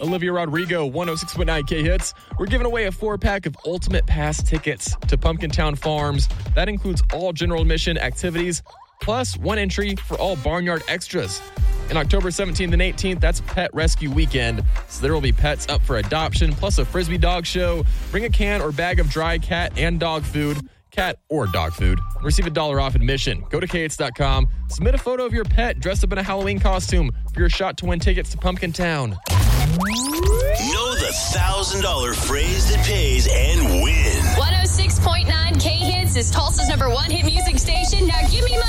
Olivia Rodrigo, 106.9 K-Hits. We're giving away a 4-pack of Ultimate Pass tickets to Pumpkin Town Farms. That includes all general admission activities, plus 1 entry for all Barnyard Extras. And October 17th and 18th, that's Pet Rescue Weekend. So there will be pets up for adoption, plus a Frisbee dog show. Bring a can or bag of dry cat and dog food. Cat or dog food. Receive $1 off admission. Go to KHits.com. Submit a photo of your pet dressed up in a Halloween costume for your shot to win tickets to Pumpkin Town. Know the $1,000 phrase that pays and win. 106.9 K-Hits is Tulsa's #1 hit music station. Now give me my